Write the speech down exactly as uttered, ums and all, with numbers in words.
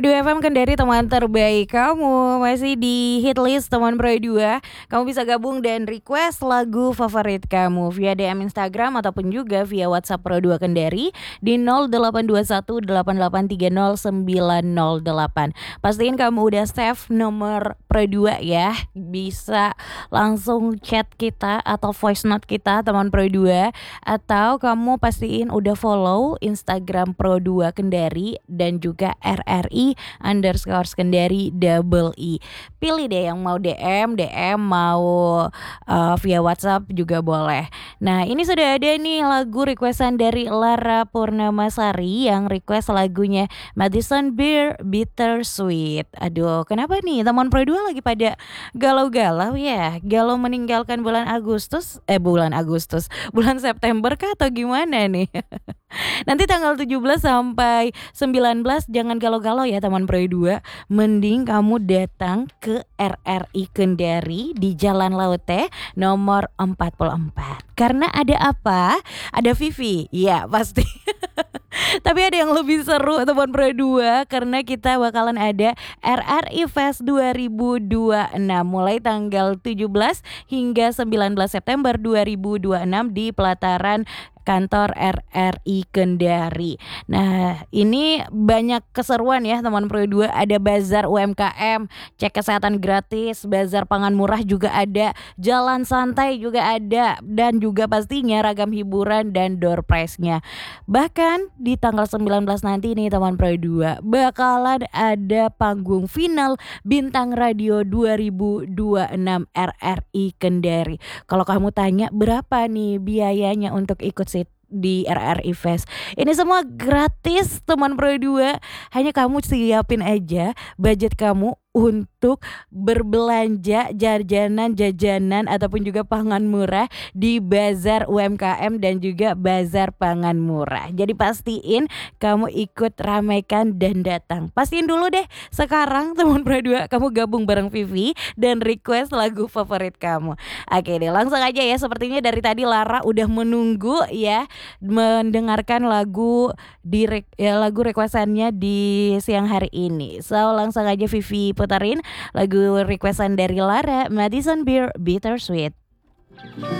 Pro dua F M Kendari, teman terbaik kamu. Masih di hit list teman Pro dua. Kamu bisa gabung dan request lagu favorit kamu via D M Instagram ataupun juga via WhatsApp Pro dua Kendari di nol delapan dua satu delapan delapan tiga nol sembilan nol delapan. Pastiin kamu udah save nomor Pro dua ya. Bisa langsung chat kita atau voice note kita teman Pro dua, atau kamu pastiin udah follow Instagram Pro dua Kendari dan juga R R I underscore Kendari double I. Pilih deh yang mau D M, D M mau uh, via WhatsApp juga boleh. Nah, ini sudah ada nih lagu requestan dari Lara Purnamasari yang request lagunya Madison Beer Bittersweet. Aduh, kenapa nih teman Pro dua lagi pada galau-galau ya? Galau meninggalkan bulan Agustus, eh bulan Agustus, bulan September kah atau gimana nih? Nanti tanggal tujuh belas sampai sembilan belas jangan galau-galau ya teman Pro dua. Mending kamu datang ke R R I Kendari di Jalan Laute nomor empat puluh empat. Karena ada apa? Ada Vivi. Ya pasti. Tapi ada yang lebih seru teman Pro dua, karena kita bakalan ada R R I Fest dua ribu dua puluh enam mulai tanggal tujuh belas hingga sembilan belas September dua ribu dua puluh enam di pelataran kantor R R I Kendari. Nah, ini banyak keseruan ya teman Pro dua. Ada bazar U M K M, cek kesehatan gratis, bazar pangan murah juga ada, jalan santai juga ada, dan juga pastinya ragam hiburan dan door prize-nya. Bahkan di tanggal sembilan belas nanti nih teman Pro dua bakalan ada panggung final Bintang Radio dua ribu dua puluh enam R R I Kendari. Kalau kamu tanya berapa nih biayanya untuk ikut sit di R R I Fest, ini semua gratis teman Pro dua. Hanya kamu siapin aja budget kamu untuk berbelanja jajanan jajanan ataupun juga pangan murah di bazar U M K M dan juga bazar pangan murah. Jadi pastiin kamu ikut ramaikan dan datang. Pastiin dulu deh sekarang teman Pro dua, kamu gabung bareng Vivi dan request lagu favorit kamu. Oke deh, langsung aja ya. Sepertinya dari tadi Lara udah menunggu ya mendengarkan lagu di ya, lagu requestannya di siang hari ini. So langsung aja Vivi putarin lagu requestan dari Lara, Madison Beer Bittersweet.